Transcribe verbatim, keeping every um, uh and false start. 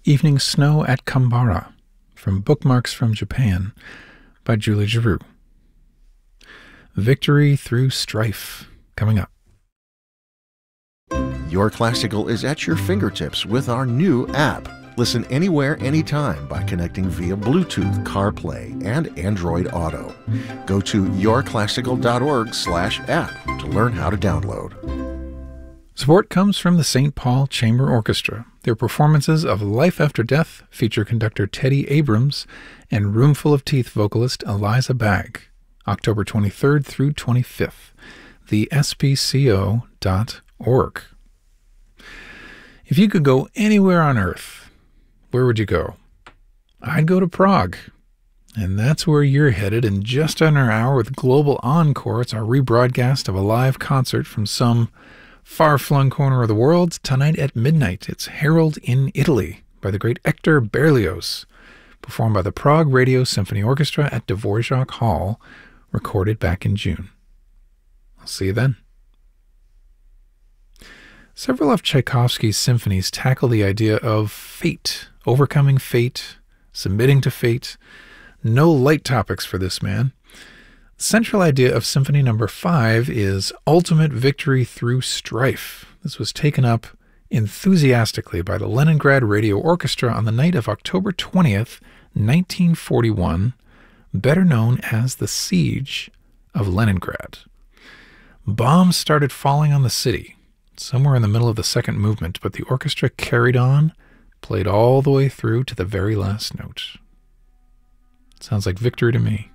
Evening Snow at Kambara from Bookmarks from Japan by Julie Giroux. Victory Through Strife coming up. Your Classical is at your fingertips with our new app. Listen anywhere, anytime by connecting via Bluetooth, CarPlay, and Android Auto. Go to yourclassical.org slash app to learn how to download. Support comes from the Saint Paul Chamber Orchestra. Their performances of Life After Death feature conductor Teddy Abrams and Roomful of Teeth vocalist Eliza Bagg, October twenty-third through twenty-fifth. The S P C O dot org. If you could go anywhere on Earth, where would you go? I'd go to Prague. And that's where you're headed in just under an hour with Global Encore. It's our rebroadcast of a live concert from some far-flung corner of the world. Tonight at midnight, it's Harold in Italy by the great Hector Berlioz, performed by the Prague Radio Symphony Orchestra at Dvorak Hall, recorded back in June. I'll see you then. Several of Tchaikovsky's symphonies tackle the idea of fate, overcoming fate, submitting to fate. No light topics for this man. The central idea of Symphony Number Five is ultimate victory through strife. This was taken up enthusiastically by the Leningrad Radio Orchestra on the night of October twentieth, nineteen forty-one, better known as the Siege of Leningrad. Bombs started falling on the city, somewhere in the middle of the second movement, but the orchestra carried on, played all the way through to the very last note. Sounds like victory to me.